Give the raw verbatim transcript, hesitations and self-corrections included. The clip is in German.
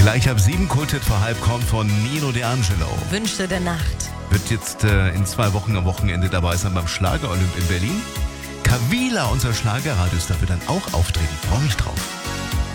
Gleich ab sieben, Kulthit vor halb kommt von Nino D'Angelo. Wünsche der Nacht. Wird jetzt äh, in zwei Wochen am Wochenende dabei sein beim Schlager-Olymp in Berlin. Kavila, unser Schlagerradiostar, wird dann auch auftreten. Freue mich drauf.